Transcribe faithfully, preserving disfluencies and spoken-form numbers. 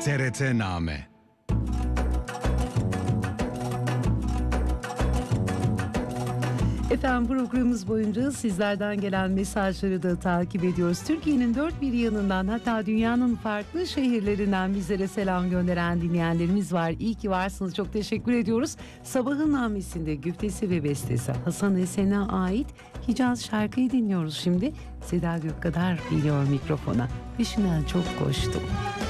T R T Name. Efendim, programımız boyunca sizlerden gelen mesajları da takip ediyoruz. Türkiye'nin dört bir yanından, hatta dünyanın farklı şehirlerinden bizlere selam gönderen dinleyenlerimiz var. İyi ki varsınız. Çok teşekkür ediyoruz. Sabahın namesinde güftesi ve bestesi Hasan Esen'e ait Hicaz şarkıyı dinliyoruz şimdi. Seda Gökkadar geliyor mikrofona. Peşinden çok koştum.